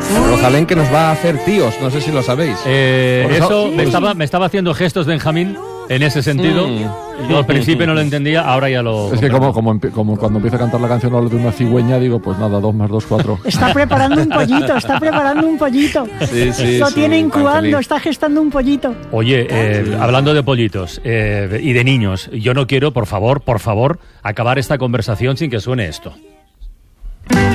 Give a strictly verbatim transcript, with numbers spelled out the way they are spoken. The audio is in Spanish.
Rosalén, que nos va a hacer tíos, no sé si lo sabéis. Eh, Por eso sí. me estaba, me estaba haciendo gestos Benjamín en ese sentido. Mm. Yo al principio no lo entendía, ahora ya lo... Es que como, como, empe- como cuando empieza a cantar la canción habla de una cigüeña, digo, pues nada, dos más dos, cuatro. Está preparando un pollito, está preparando un pollito. Sí, sí, Lo sí, tiene tan incubando, feliz. está gestando un pollito. Oye, eh, hablando de pollitos eh, y de niños, yo no quiero, por favor, por favor, acabar esta conversación sin que suene esto.